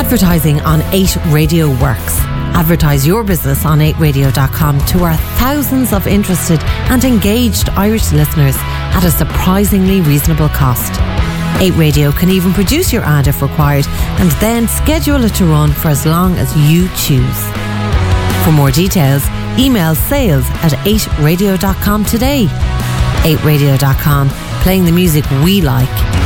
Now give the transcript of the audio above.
Advertising on 8 Radio works. Advertise your business on 8radio.com to our thousands of interested and engaged Irish listeners at a surprisingly reasonable cost. 8 Radio can even produce your ad if required and then schedule it to run for as long as you choose. For more details, email sales@8radio.com today. 8radio.com, playing the music we like